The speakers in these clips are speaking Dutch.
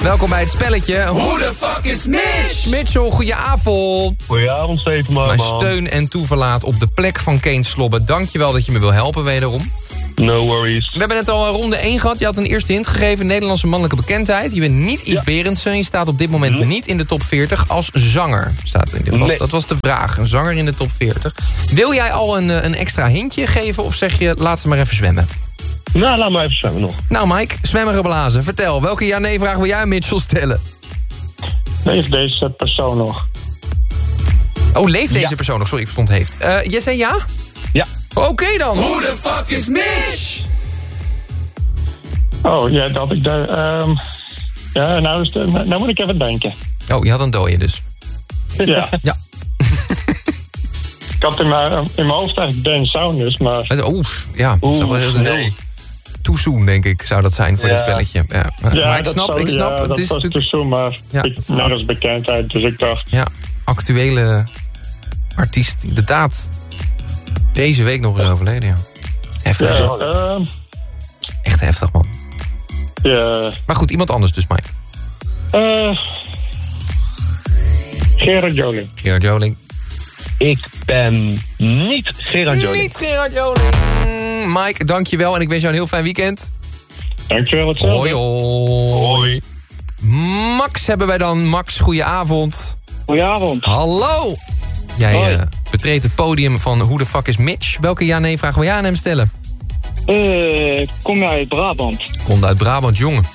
Welkom bij het spelletje. Who the fuck is Mitch? Mitchell, goedenavond. Goedenavond, Steven. Mijn steun en toeverlaat op de plek van Kane Slobbe. Dankjewel dat je me wil helpen wederom. No worries. We hebben net al ronde 1 gehad. Je had een eerste hint gegeven. Nederlandse mannelijke bekendheid. Je bent niet Yves Berendsen. Je staat op dit moment niet in de top 40 als zanger. Dat was de vraag. Een zanger in de top 40. Wil jij al een extra hintje geven of zeg je laat ze maar even zwemmen? Nou, laat maar even zwemmen nog. Nou Mike, zwemmen geblazen. Vertel, welke ja-nee-vraag wil jij aan Mitchell stellen? Leeft deze persoon nog? Oh, leeft deze persoon nog? Sorry, ik verstond heeft. Jij zei ja? Ja. Oké dan. Who the fuck is Mitch? Oh, ja, dat ik daar... ja, nou moet ik even denken. Oh, je had een dooie dus. Ja. Ja. Ik had in mijn hoofd eigenlijk Dan Saunders, maar... Ja. Heel too soon, denk ik, zou dat zijn voor dit spelletje. Ja. Maar ik snap. Ja, het is was too soon, maar net als bekendheid, dus ik dacht... Ja, actuele artiest, inderdaad. Deze week nog eens overleden, ja. Heftig, echt heftig, man. Ja. Maar goed, iemand anders dus, Mike. Gerard Joling. Gerard Joling. Ik ben niet Gerard Joling. Niet Gerard Joling. Mike, dankjewel en ik wens jou een heel fijn weekend. Dankjewel, hetzelfde. Hoi. Max hebben wij dan. Max, goedenavond. Goedenavond. Hallo. Jij betreedt het podium van Who the fuck is Mitch. Welke ja-nee-vraag wil jij aan hem stellen? Kom jij uit Brabant? Komt uit Brabant, jongen.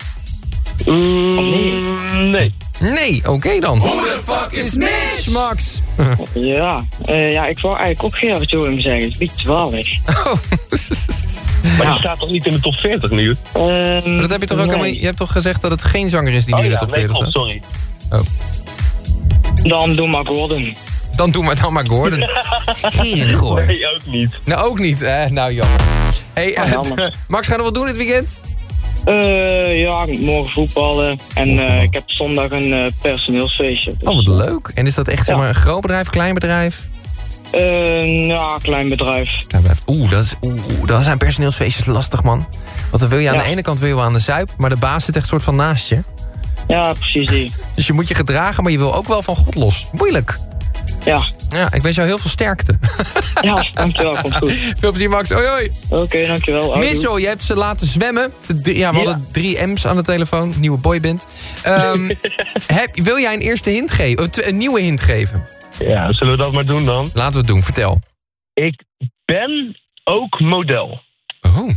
Nee. Nee, oké dan. Who the fuck is Mitch, Max? Ja, ik wou eigenlijk ook Gerard Joling zeggen. Het is een beetje dwalig. Oh. Maar die staat toch niet in de top 40 nu? Maar dat heb je toch ook allemaal... Je hebt toch gezegd dat het geen zanger is die nu in de top 40 staat? Sorry. Oh. Dan doe maar Gordon. Dan maar Gordon. Geen Gordon. Nee, ook niet. Nou, ook niet. Nou, jammer. Hey, Max, ga je nog wat doen dit weekend? Ja, ik moet morgen voetballen. En ik heb zondag een personeelsfeestje. Dus. Oh, wat leuk. En is dat echt zeg maar, een groot bedrijf, klein bedrijf? Klein bedrijf. Dat zijn personeelsfeestjes lastig, man. Want dan wil je aan de ene kant wil je wel aan de zuip, maar de baas zit echt soort van naast je. Ja, precies die. Dus je moet je gedragen, maar je wil ook wel van God los. Moeilijk. Ja. Ja, ik wens jou heel veel sterkte. Ja, dankjewel. Komt goed. Veel plezier, Max. Hoi, hoi. Oké, dankjewel. Mitchell, je hebt ze laten zwemmen. We hadden 3 M's aan de telefoon. Nieuwe boyband. Wil jij een eerste hint geven? Een nieuwe hint geven? Ja, zullen we dat maar doen dan? Laten we het doen. Vertel. Ik ben ook model. Oh.